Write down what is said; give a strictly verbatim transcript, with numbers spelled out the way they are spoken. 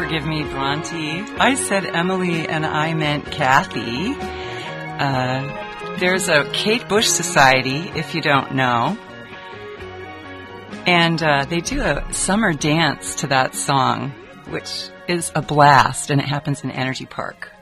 forgive me, Bronte. I said Emily and I meant Kathy. Uh, there's a Kate Bush Society, if you don't know. And uh, they do a summer dance to that song, which is a blast, and it happens in Energy Park.